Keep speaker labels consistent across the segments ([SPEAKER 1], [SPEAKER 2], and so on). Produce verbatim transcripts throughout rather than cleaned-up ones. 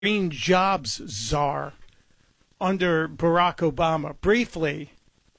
[SPEAKER 1] green jobs czar under Barack Obama. Briefly,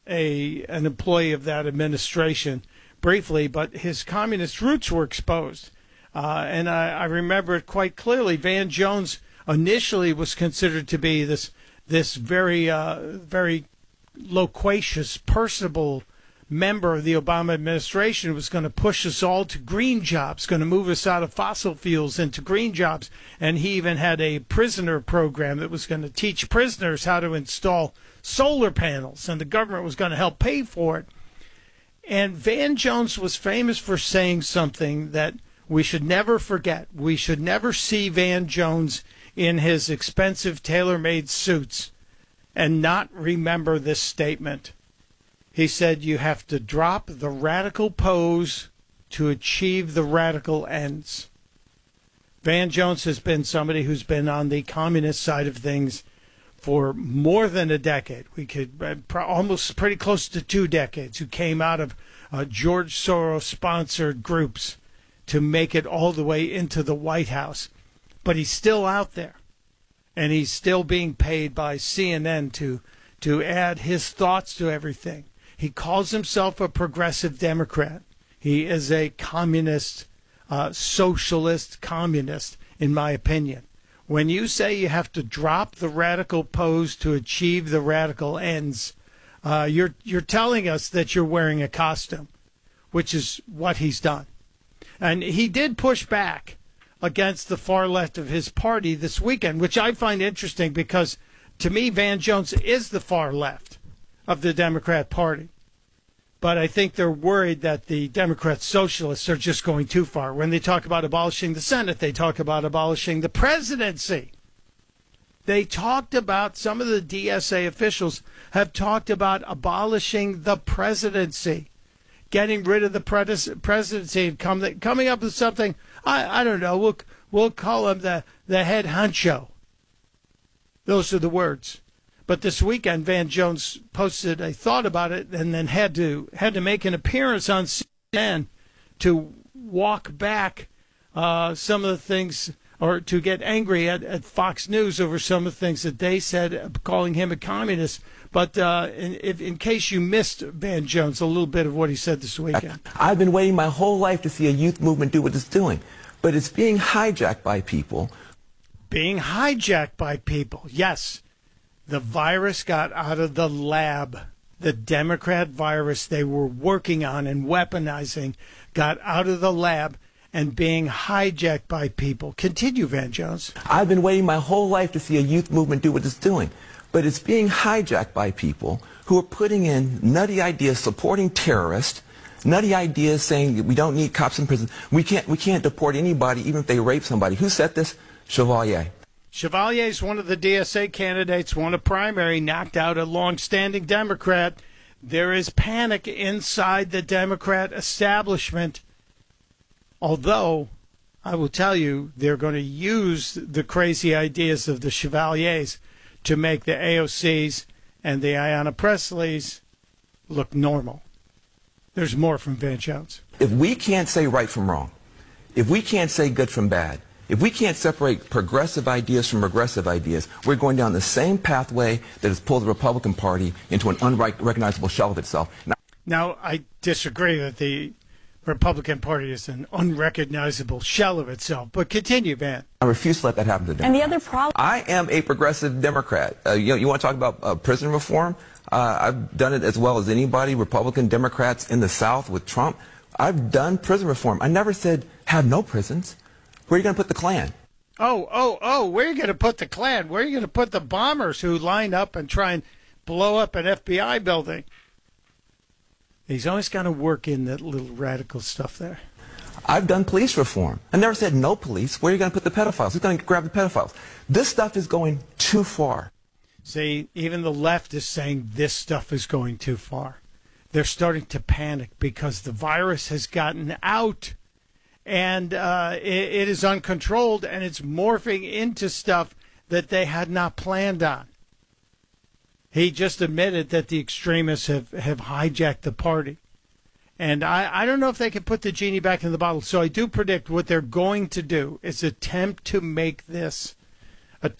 [SPEAKER 1] a an employee of that administration, briefly, but his communist roots were exposed. Uh, and I, I remember it quite clearly. Van Jones initially was considered to be this this very uh, very loquacious, personable member of the Obama administration who was going to push us all to green jobs, going to move us out of fossil fuels into green jobs. And he even had a prisoner program that was going to teach prisoners how to install solar panels, and the government was going to help pay for it. And Van Jones was famous for saying something that we should never forget. We should never see Van Jones in his expensive tailor-made suits and not remember this statement. He said, you have to drop the radical pose to achieve the radical ends. Van Jones has been somebody who's been on the communist side of things for more than a decade. We could uh, almost pretty close to two decades, who came out of uh, George Soros-sponsored groups to make it all the way into the White House. But he's still out there, and he's still being paid by C N N to to add his thoughts to everything. He calls himself a progressive Democrat. He is a communist, uh, socialist communist, in my opinion. When you say you have to drop the radical pose to achieve the radical ends, uh, you're you're telling us that you're wearing a costume, which is what he's done. And he did push back against the far left of his party this weekend, which I find interesting because, to me, Van Jones is the far left of the Democrat Party. But I think they're worried that the Democrat socialists are just going too far. When they talk about abolishing the Senate, they talk about abolishing the presidency. They talked about, some of the D S A officials have talked about abolishing the presidency, getting rid of the pres- presidency and come, coming up with something, I, I don't know, we'll, we'll call him the, the head honcho. Those are the words. But this weekend, Van Jones posted a thought about it and then had to had to make an appearance on C N N to walk back uh, some of the things, or to get angry at, at Fox News over some of the things that they said, calling him a communist. But uh, in, if, in case you missed Van Jones, a little bit of what he said this weekend.
[SPEAKER 2] I've been waiting my whole life to see a youth movement do what it's doing, but it's being hijacked by people.
[SPEAKER 1] Being hijacked by people, yes. The virus got out of the lab. The Democrat virus they were working on and weaponizing got out of the lab and being hijacked by people. Continue, Van Jones.
[SPEAKER 2] I've been waiting my whole life to see a youth movement do what it's doing, but it's being hijacked by people who are putting in nutty ideas supporting terrorists, nutty ideas saying that we don't need cops in prison. We can't, we can't deport anybody even if they rape somebody. Who said this? Chevalier.
[SPEAKER 1] Chevalier is one of the D S A candidates, won a primary, knocked out a long-standing Democrat. There is panic inside the Democrat establishment, although I will tell you they're going to use the crazy ideas of the Chevaliers to make the A O Cs and the Ayanna Presleys look normal. There's more from Van Jones.
[SPEAKER 2] If we can't say right from wrong, if we can't say good from bad, if we can't separate progressive ideas from regressive ideas, we're going down the same pathway that has pulled the Republican Party into an unrecognizable shell of itself. Now,
[SPEAKER 1] now, I disagree that the Republican Party is an unrecognizable shell of itself, but continue, Van.
[SPEAKER 2] I refuse to let that happen today.
[SPEAKER 3] And the other problem...
[SPEAKER 2] I am a progressive Democrat. Uh, you, you want to talk about uh, prison reform? Uh, I've done it as well as anybody, Republican Democrats in the South with Trump. I've done prison reform. I never said have no prisons. Where are you going to put the Klan?
[SPEAKER 1] Oh, oh, oh, where are you going to put the Klan? Where are you going to put the bombers who line up and try and blow up an F B I building? He's always got to work in that little radical stuff there.
[SPEAKER 2] I've done police reform. I never said no police. Where are you going to put the pedophiles? Who's going to grab the pedophiles? This stuff is going too far.
[SPEAKER 1] See, even the left is saying this stuff is going too far. They're starting to panic because the virus has gotten out. And uh, it, it is uncontrolled, and it's morphing into stuff that they had not planned on. He just admitted that the extremists have, have hijacked the party. And I, I don't know if they can put the genie back in the bottle. So I do predict what they're going to do is attempt to make this